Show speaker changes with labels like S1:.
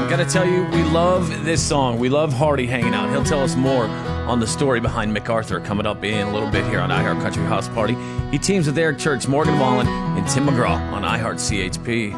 S1: Gotta tell you, we love this song. We love Hardy hanging out. He'll tell us more on the story behind MacArthur coming up in a little bit here on iHeart Country House Party. He teams with Eric Church, Morgan Wallen, and Tim McGraw on iHeart CHP.